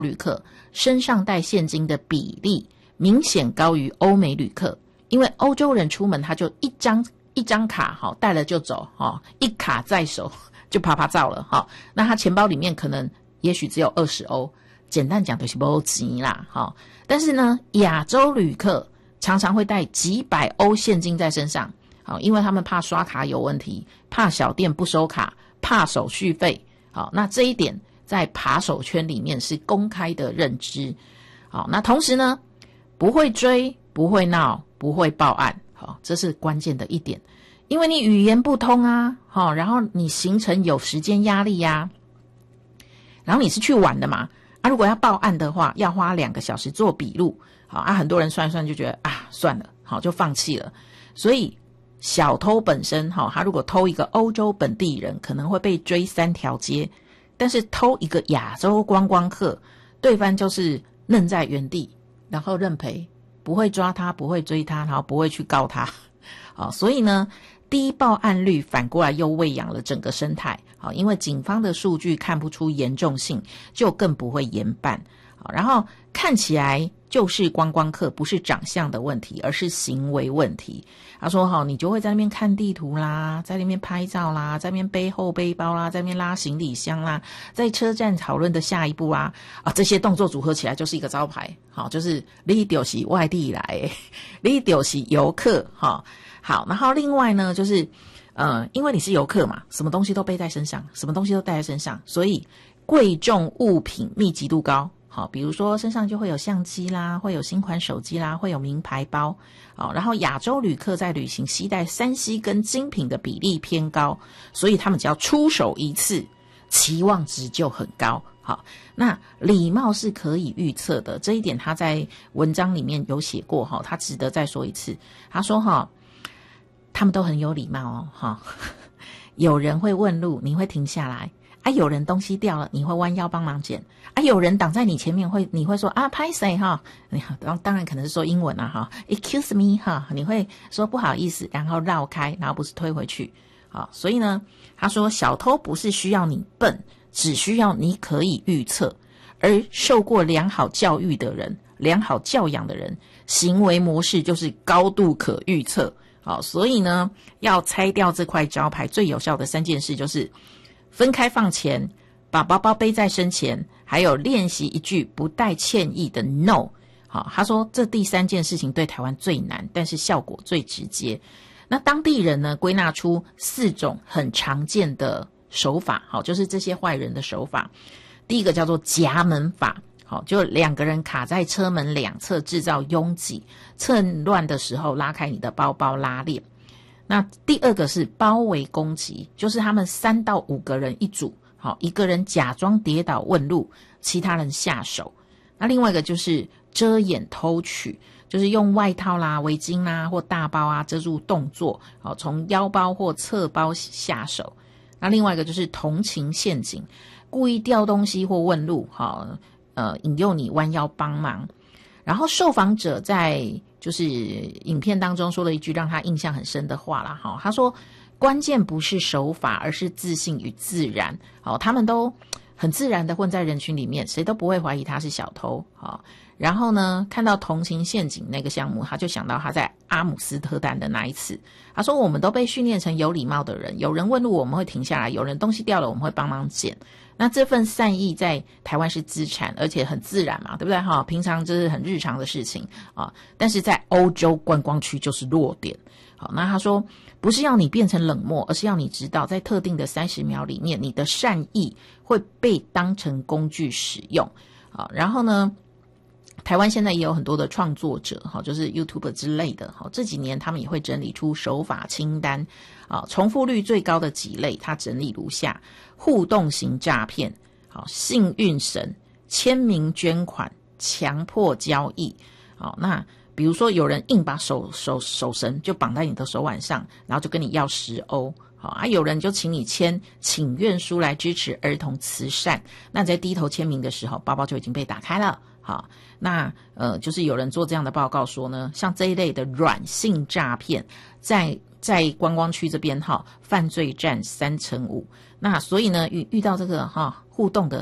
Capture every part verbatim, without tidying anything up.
旅客身上带现金的比例明显高于欧美旅客，因为欧洲人出门他就一张一张卡哈带了就走哈，一卡在手就啪啪照了哈。那他钱包里面可能也许只有二十欧，简单讲就是没钱啦哈。但是呢，亚洲旅客常常会带几百欧现金在身上，好，因为他们怕刷卡有问题，怕小店不收卡，怕手续费。好，那这一点在扒手圈里面是公开的认知。好，那同时呢，不会追，不会闹，不会报案。好，这是关键的一点，因为你语言不通啊，好，然后你行程有时间压力呀、啊，然后你是去玩的嘛，啊，如果要报案的话，要花两个小时做笔录，好啊，很多人算一算就觉得啊，算了，好，就放弃了。所以小偷本身哈，他如果偷一个欧洲本地人，可能会被追三条街，但是偷一个亚洲观光客，对方就是愣在原地，然后认赔，不会抓他，不会追他，然后不会去告他。好，所以呢，低报案率反过来又喂养了整个生态。好，因为警方的数据看不出严重性，就更不会严办。好，然后看起来就是观光客，不是长相的问题，而是行为问题。他说好，你就会在那边看地图啦，在那边拍照啦，在那边背后背包啦，在那边拉行李箱啦，在车站讨论的下一步啊，啊，这些动作组合起来就是一个招牌。好，就是你就是外地来的，你就是游客。好，好，然后另外呢，就是呃，因为你是游客嘛，什么东西都背在身上，什么东西都带在身上，所以贵重物品密集度高。好，比如说身上就会有相机啦，会有新款手机啦，会有名牌包。好，然后亚洲旅客在旅行携带三 C 跟精品的比例偏高，所以他们只要出手一次，期望值就很高。好，那礼貌是可以预测的，这一点他在文章里面有写过哈，他值得再说一次。他说哈，他们都很有礼貌哦哈，有人会问路，你会停下来。啊，有人东西掉了，你会弯腰帮忙捡。啊，有人挡在你前面，会你会说啊，拍谁哈？你当当然可能是说英文啊哈 ，excuse me 哈，你会说不好意思，然后绕开，然后不是推回去。好，所以呢，他说小偷不是需要你笨，只需要你可以预测，而受过良好教育的人、良好教养的人，行为模式就是高度可预测。好，所以呢，要拆掉这块招牌，最有效的三件事就是分开放钱，把包包背在身前，还有练习一句不带歉意的 no。 好，他说这第三件事情对台湾最难，但是效果最直接。那当地人呢，归纳出四种很常见的手法，好，就是这些坏人的手法。第一个叫做夹门法，好，就两个人卡在车门两侧制造拥挤，趁乱的时候拉开你的包包拉链。那第二个是包围攻击，就是他们三到五个人一组，好，一个人假装跌倒问路，其他人下手。那另外一个就是遮掩偷取，就是用外套啦、围巾啦或大包啊遮住动作，好，从腰包或侧包下手。那另外一个就是同情陷阱，故意掉东西或问路，好，呃，引诱你弯腰帮忙。然后受访者在就是影片当中说了一句让他印象很深的话啦，哈，他说关键不是手法，而是自信与自然。好，他们都很自然的混在人群里面，谁都不会怀疑他是小偷。好，然后呢，看到同情陷阱那个项目，他就想到他在阿姆斯特丹的那一次。他说我们都被训练成有礼貌的人，有人问路我们会停下来，有人东西掉了我们会帮忙捡。那这份善意在台湾是资产，而且很自然嘛，对不对哈？平常就是很日常的事情啊，但是在欧洲观光区就是弱点。好，那他说不是要你变成冷漠，而是要你知道在特定的三十秒里面，你的善意会被当成工具使用。好，然后呢，台湾现在也有很多的创作者，好，就是 YouTuber 之类的，好，这几年他们也会整理出手法清单，啊，重复率最高的几类，他整理如下：互动型诈骗，好，幸运神，签名捐款，强迫交易，好，那比如说有人硬把手手手绳就绑在你的手腕上，然后就跟你要十欧。好啊，有人就请你签请愿书来支持儿童慈善，那在低头签名的时候，包包就已经被打开了。好，那呃，就是有人做这样的报告说呢，像这一类的软性诈骗，在在观光区这边哈，犯罪占三成五。那所以呢，遇遇到这个哈互动的哈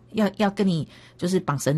要要跟你就是绑绳